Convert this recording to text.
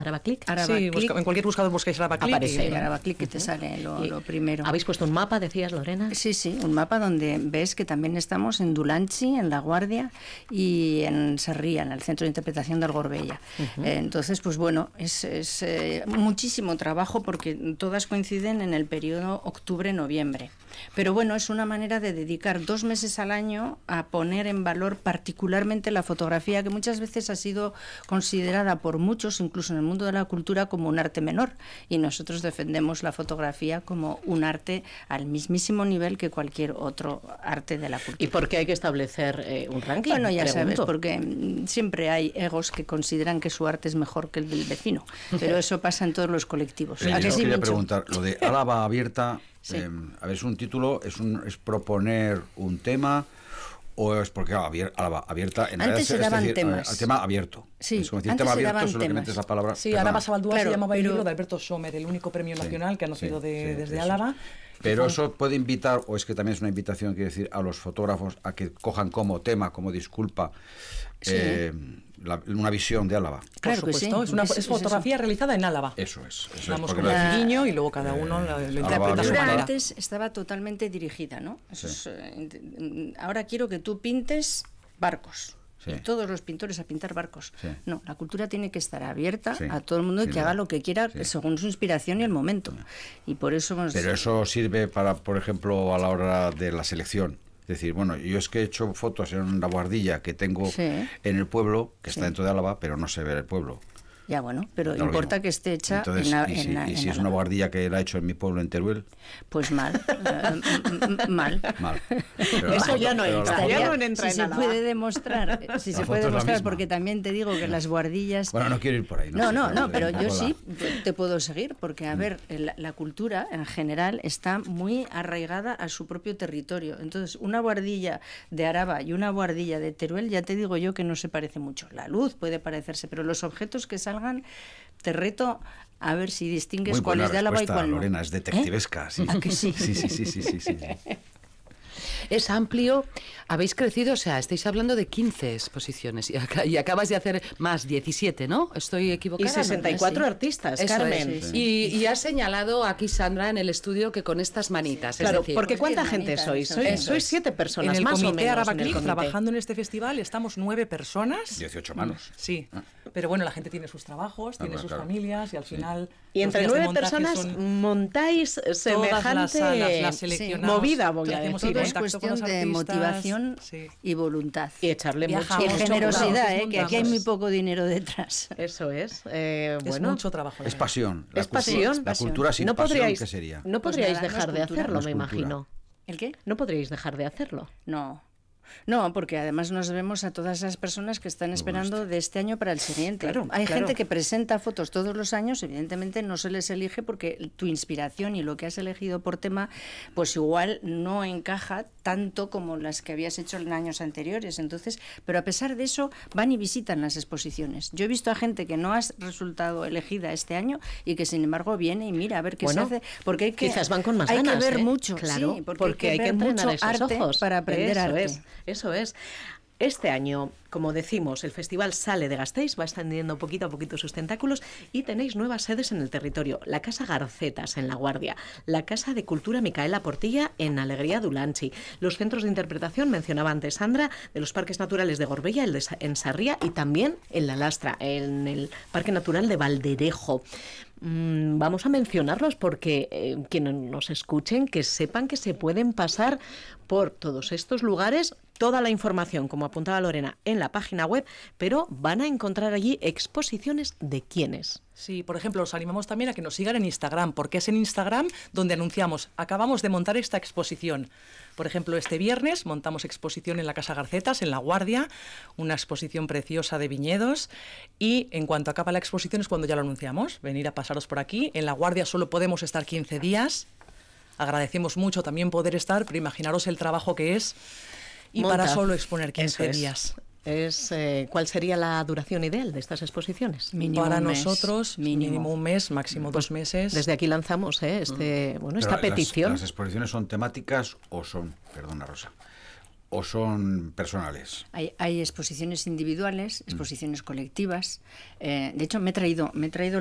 ¿Arabaclick? Sí, en cualquier buscador buscáis Arabaclick. Aparece. Y Arabaclick que te sale lo primero. ¿Habéis puesto un mapa, decías, Lorena? Sí, un mapa donde ves que también estamos en Dulantzi, en La Guardia, y en Sarria, en el Centro de Interpretación del Gorbella. Entonces, pues bueno, es muchísimo trabajo porque todas coinciden en el periodo octubre-noviembre. Pero bueno, es una manera de dedicar 2 meses al año a poner en valor particularmente la fotografía, que muchas veces ha sido considerada por muchos, incluso en el mundo de la cultura, como un arte menor. Y nosotros defendemos la fotografía como un arte al mismísimo nivel que cualquier otro arte de la cultura. ¿Y por qué hay que establecer un ranking? Bueno, ya sabes, porque siempre hay egos que consideran que su arte es mejor que el del vecino. Pero eso pasa en todos los colectivos. Yo quería preguntar, lo de Álava abierta... Sí. A ver, es un título, es proponer un tema o es porque Álava abierta en antes se daban decir, temas. El tema abierto. Sí, es como decir tema abierto, solo que metes la palabra. Sí, Álava Sabaldúa se llamaba el libro de Alberto Sommer, el único premio nacional que ha nacido desde Álava. Pero eso puede invitar, o es que también es una invitación, quiere decir, a los fotógrafos a que cojan como tema, como disculpa, una visión de Álava. Claro por supuesto, que sí. Es fotografía realizada en Álava. Eso es. Damos como el guiño y luego cada uno lo interpreta a su manera. Antes estaba totalmente dirigida, ¿no? Ahora quiero que tú pintes barcos. Sí. Todos los pintores a pintar barcos. Sí. No, la cultura tiene que estar abierta a todo el mundo y que haga lo que quiera según su inspiración y el momento. Y por eso... Pero eso sirve para, por ejemplo, a la hora de la selección. Es decir, bueno, yo es que he hecho fotos en la guardilla que tengo en el pueblo, que está dentro de Álava, pero no se ve el pueblo. Ya, bueno, pero no importa que esté hecha. Entonces, si es una guardilla que la he hecho en mi pueblo, en Teruel. Pues mal. Mal. Pero eso ya no entra. Si se puede demostrar, porque también te digo que las guardillas... Bueno, no quiero ir por ahí. No, pero yo sí te puedo seguir, porque, a ver, la cultura en general está muy arraigada a su propio territorio. Entonces, una guardilla de Araba y una guardilla de Teruel, ya te digo yo que no se parece mucho. La luz puede parecerse, pero los objetos que salgan, te reto a ver si distingues cuál es de Álava y cuál no. Lorena, es detectivesca. Sí. ¿A que sí? Sí. Es amplio, habéis crecido, o sea, estáis hablando de 15 exposiciones y acabas de hacer más, 17, ¿no? ¿Estoy equivocada? Y 64 artistas, eso Carmen. Es, sí. Y has señalado aquí, Sandra, en el estudio que con estas manitas, claro, es decir... porque ¿cuánta gente sois? Sois 7 personas, en el más comité o menos. Arabaclick, trabajando en este festival, estamos 9 personas. 18 manos. Sí, pero bueno, la gente tiene sus trabajos, tiene sus familias y al final... Y entre 9 personas montáis semejante movida, voy a decir. Es cuestión de motivación y voluntad. Y echarle mucho. Y generosidad, que aquí hay muy poco dinero detrás. Eso es. Es mucho trabajo. Es pasión. Es pasión. La cultura sin pasión, ¿qué sería? No podríais dejar de hacerlo, me imagino. ¿El qué? No podríais dejar de hacerlo. No, porque además nos debemos a todas esas personas que están esperando de este año para el siguiente. Hay gente que presenta fotos todos los años, evidentemente no se les elige porque tu inspiración y lo que has elegido por tema, pues igual no encaja tanto como las que habías hecho en años anteriores. Entonces, pero a pesar de eso, van y visitan las exposiciones. Yo he visto a gente que no ha resultado elegida este año y que sin embargo viene y mira a ver qué se hace, porque hay que, quizás van con más hay ganas, que ver mucho, claro, sí, porque hay que entrenar esos arte ojos para aprender arte. Eso es. Este año, como decimos, el festival sale de Gasteiz, va extendiendo poquito a poquito sus tentáculos y tenéis nuevas sedes en el territorio. La Casa Garcetas en La Guardia, la Casa de Cultura Micaela Portilla en Alegría Dulantzi, los centros de interpretación, mencionaba antes Sandra, de los parques naturales de Gorbella, en Sarria y también en La Lastra, en el Parque Natural de Valderejo. Vamos a mencionarlos porque quienes nos escuchen, que sepan que se pueden pasar por todos estos lugares. Toda la información, como apuntaba Lorena, en la página web, pero van a encontrar allí exposiciones de quiénes. Sí, por ejemplo, os animamos también a que nos sigan en Instagram, porque es en Instagram donde anunciamos, acabamos de montar esta exposición. Por ejemplo, este viernes montamos exposición en la Casa Garcetas, en La Guardia, una exposición preciosa de viñedos, y en cuanto acaba la exposición es cuando ya lo anunciamos, venir a pasaros por aquí. En La Guardia solo podemos estar 15 días, agradecemos mucho también poder estar, pero imaginaros el trabajo que es, y para solo exponer 15 días. ¿Cuál sería la duración ideal de estas exposiciones? Para nosotros, mínimo un mes, máximo 2 meses. Desde aquí lanzamos esta petición. ¿Las exposiciones son temáticas o son, perdona Rosa, o son personales? Hay exposiciones individuales, exposiciones colectivas. De hecho, me he traído